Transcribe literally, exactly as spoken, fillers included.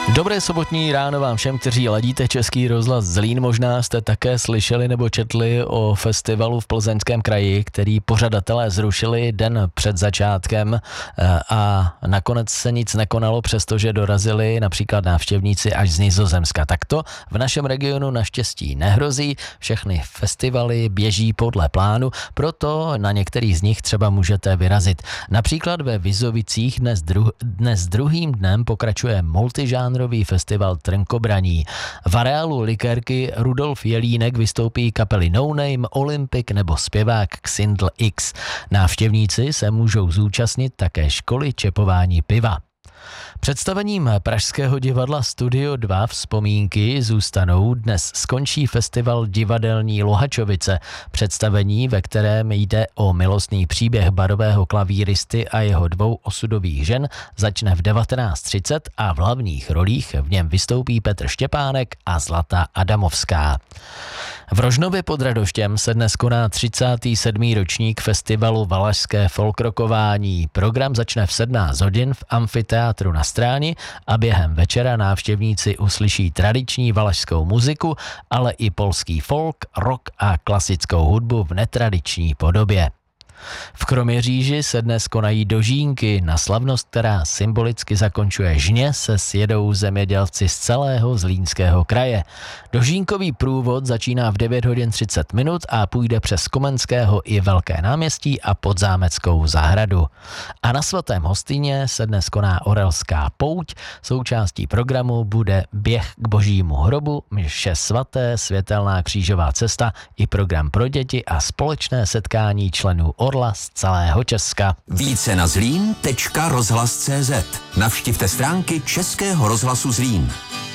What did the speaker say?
Dobré sobotní ráno vám všem, kteří ladíte Český rozhlas Zlín. Možná jste také slyšeli nebo četli o festivalu v Plzeňském kraji, který pořadatelé zrušili den před začátkem a nakonec se nic nekonalo, přestože dorazili například návštěvníci až z Nizozemska. Tak to v našem regionu naštěstí nehrozí, všechny festivaly běží podle plánu, proto na některých z nich třeba můžete vyrazit. Například ve Vizovicích dnes, dru- dnes druhým dnem pokračuje multižánrový festival Trnkobraní. V areálu Likérky Rudolf Jelínek vystoupí kapely No Name, Olympic nebo zpěvák Xindl X. Návštěvníci se můžou zúčastnit také školy čepování piva. Představením Pražského divadla Studio dva Vzpomínky zůstanou dnes skončí festival Divadelní Luhačovice. Představení, ve kterém jde o milostný příběh barového klavíristy a jeho dvou osudových žen, začne v devatenáct třicet a v hlavních rolích v něm vystoupí Petr Štěpánek a Zlata Adamovská. V Rožnově pod Radoštěm se dnes koná třicátý sedmý ročník festivalu Valašské folkrokování. Program začne v sedmnáct hodin v amfiteátru na Stráni a během večera návštěvníci uslyší tradiční valašskou muziku, ale i polský folk, rock a klasickou hudbu v netradiční podobě. V Kroměříži se dnes konají dožínky. Na slavnost, která symbolicky zakončuje žně, se sjedou zemědělci z celého Zlínského kraje. Dožínkový průvod začíná v devět hodin třicet minut a půjde přes Komenského i Velké náměstí a Podzámeckou zahradu. A na Svatém Hostyně se dnes koná Orelská pouť. Součástí programu bude běh k Božímu hrobu, mše svaté, světelná křížová cesta i program pro děti a společné setkání členů Orla z celého Česka. Více na zlín tečka rozhlas tečka cé zet. Navštivte stránky Českého rozhlasu Zlín.